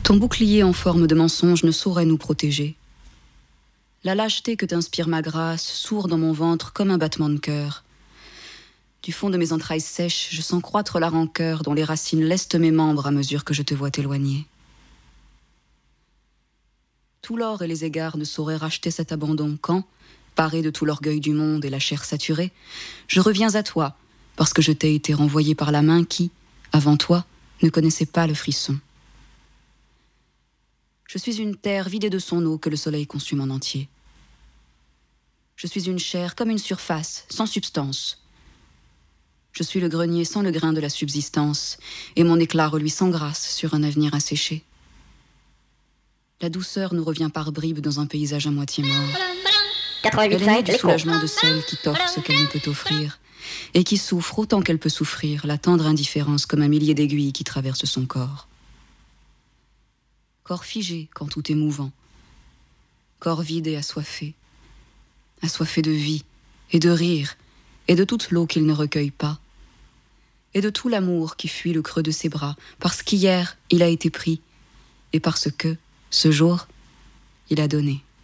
Ton bouclier en forme de mensonge ne saurait nous protéger. La lâcheté que t'inspire ma grâce sourd dans mon ventre comme un battement de cœur. Du fond de mes entrailles sèches, je sens croître la rancœur dont les racines lestent mes membres à mesure que je te vois t'éloigner. Tout l'or et les égards ne sauraient racheter cet abandon quand, paré de tout l'orgueil du monde et la chair saturée, je reviens à toi, parce que je t'ai été renvoyé par la main qui, avant toi, ne connaissait pas le frisson. Je suis une terre vidée de son eau que le soleil consume en entier. Je suis une chair comme une surface, sans substance. Je suis le grenier sans le grain de la subsistance, et mon éclat reluit sans grâce sur un avenir asséché. La douceur nous revient par bribes dans un paysage à moitié mort. 88.5, Elle est née du soulagement de celle qui t'offre ce qu'elle ne peut offrir, et qui souffre autant qu'elle peut souffrir, la tendre indifférence comme un millier d'aiguilles qui traversent son corps. Corps figé quand tout est mouvant, corps vide et assoiffé de vie et de rire, et de toute l'eau qu'il ne recueille pas, et de tout l'amour qui fuit le creux de ses bras, parce qu'hier il a été pris, et parce que, ce jour, il a donné.